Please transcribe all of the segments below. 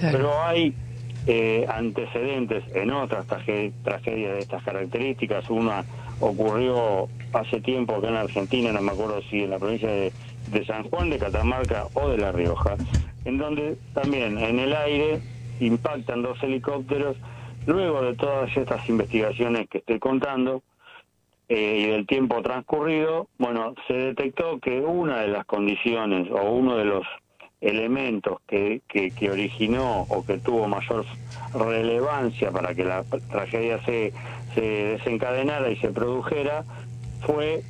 Claro. Pero hay antecedentes en otras tragedias de estas características. Una ocurrió hace tiempo acá en Argentina, no me acuerdo si en la provincia de San Juan, de Catamarca o de La Rioja, en donde también en el aire impactan dos helicópteros. Luego de todas estas investigaciones que estoy contando y del tiempo transcurrido, bueno, se detectó que una de las condiciones o uno de los elementos que originó o que tuvo mayor relevancia para que la tragedia se desencadenara y se produjera fue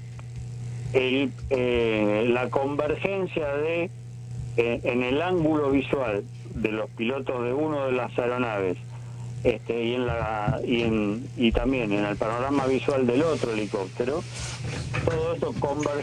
la convergencia en el ángulo visual de los pilotos de uno de las aeronaves y también en el panorama visual del otro helicóptero. Todo eso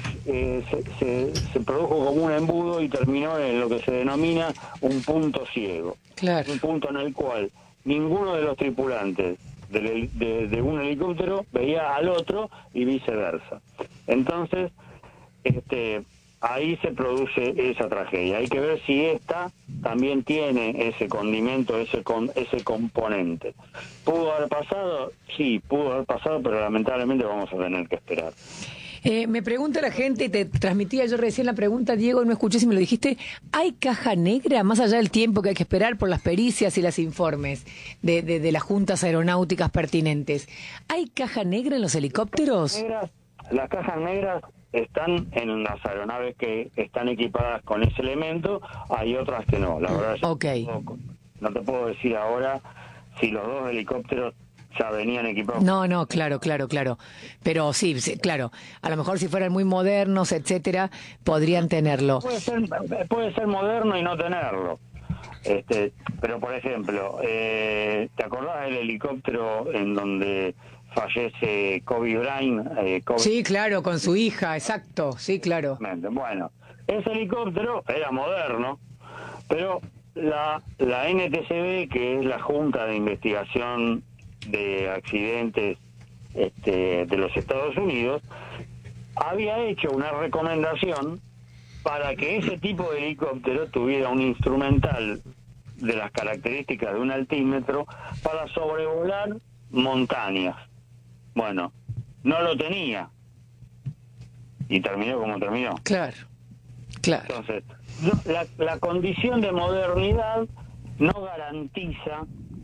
se produjo como un embudo y terminó en lo que se denomina un punto ciego. Claro. Un punto en el cual ninguno de los tripulantes de un helicóptero veía al otro y viceversa. Entonces, ahí se produce esa tragedia. Hay que ver si esta también tiene ese condimento, ese componente. ¿Pudo haber pasado? Sí, pudo haber pasado, pero lamentablemente vamos a tener que esperar. Me pregunta la gente, te transmitía yo recién la pregunta, Diego, no escuché si me lo dijiste, ¿hay caja negra más allá del tiempo que hay que esperar por las pericias y los informes de las juntas aeronáuticas pertinentes? ¿Hay caja negra en los helicópteros? Las cajas negras están en las aeronaves que están equipadas con ese elemento, hay otras que no. La verdad, Okay. No te puedo decir ahora si los dos helicópteros ya venían equipados. No, claro. Pero sí, claro. A lo mejor si fueran muy modernos, etcétera, podrían tenerlo. Puede ser moderno y no tenerlo. Pero por ejemplo, ¿te acordás del helicóptero en donde fallece Kobe Bryant? Sí, claro, con su hija, exacto, sí, claro. Bueno, ese helicóptero era moderno, pero la NTCB, que es la Junta de Investigación de Accidentes de los Estados Unidos, había hecho una recomendación para que ese tipo de helicóptero tuviera un instrumental de las características de un altímetro para sobrevolar montañas. Bueno, no lo tenía y terminó como terminó. Claro. Entonces, la condición de modernidad no garantiza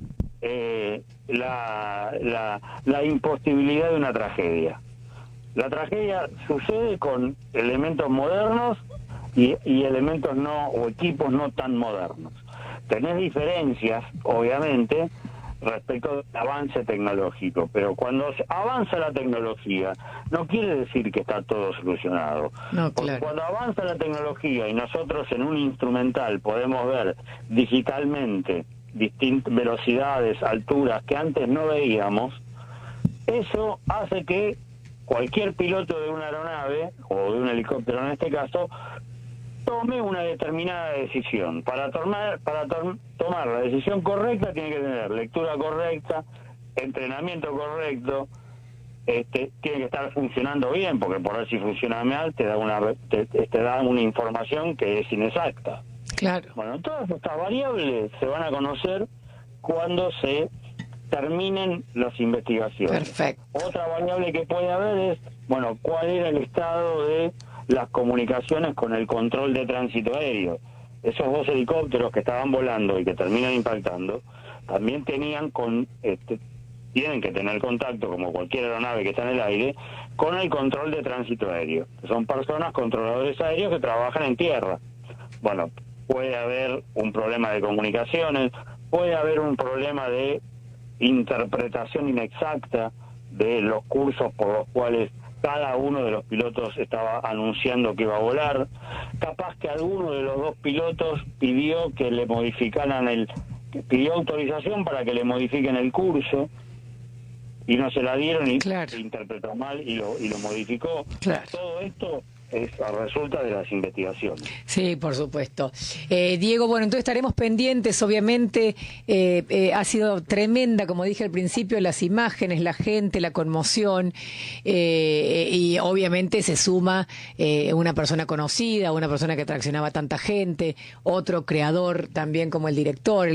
la imposibilidad de una tragedia. La tragedia sucede con elementos modernos y elementos o equipos no tan modernos. Tenés diferencias, obviamente, respecto del avance tecnológico, pero cuando avanza la tecnología no quiere decir que está todo solucionado. No, claro. Porque cuando avanza la tecnología y nosotros en un instrumental podemos ver digitalmente distintas velocidades, alturas que antes no veíamos, eso hace que cualquier piloto de una aeronave o de un helicóptero en este caso tome una determinada decisión. Para tomar la decisión correcta tiene que tener lectura correcta, entrenamiento correcto, tiene que estar funcionando bien, porque por ver si funciona mal te da una información que es inexacta. Claro. Bueno, todas estas variables se van a conocer cuando se terminen las investigaciones. Perfecto. Otra variable que puede haber es, bueno, cuál era el estado de las comunicaciones con el control de tránsito aéreo. Esos dos helicópteros que estaban volando y que terminan impactando, también tienen que tener contacto, como cualquier aeronave que está en el aire, con el control de tránsito aéreo. Son personas, controladores aéreos que trabajan en tierra. Bueno, puede haber un problema de comunicaciones, puede haber un problema de interpretación inexacta de los cursos por los cuales cada uno de los pilotos estaba anunciando que iba a volar. Capaz que alguno de los dos pilotos pidió que le modificaran pidió autorización para que le modifiquen el curso y no se la dieron y Claro. se interpretó mal y lo modificó. Claro. Todo esto resulta de las investigaciones. Sí, por supuesto. Diego, bueno, entonces estaremos pendientes, obviamente. Ha sido tremenda, como dije al principio, las imágenes, la gente, la conmoción, y obviamente se suma una persona conocida, una persona que traccionaba a tanta gente, otro creador también como el director,